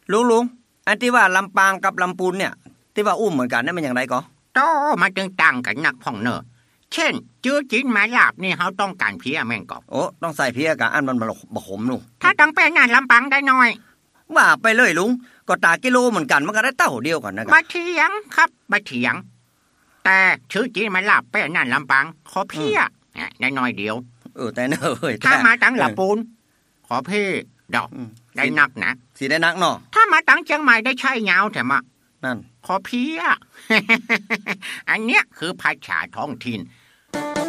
ลุงอันที่ว่าลำปางกับลำพูนเนี่ยที่ว่าอุ้มเหมือนกันนั่นมันอย่างไรก็โตมาจึงต่างกันนักพ่องเนอเช่นจื้อจีนมาลาบนี่เขาต้องการเพียแม่งก็โอ้ต้องใส่เพียกะอันมันบ่ขมลุงถ้าต้องเป็นงานลำปางได้น้อยว่าไปเลยลุงก็ตากิโลเหมือนกันมันก็ได้เต้าเดียวกันนะครับบ่เถียงครับบ่เถียงแต่ชื่อจีนมาลาบเป็นงานลำปางขอเพียได้น้อยเดียวแต่เนยถ้ามาตั้งลำปูนขอเพ่ดอกได้นักนะสิได้นักเนาะถ้ามาตั้งเชียงใหม่ได้ใช่ยาวแถมนั่นขอเพีย อันเนี้ยคือภาษาท้องถิ่น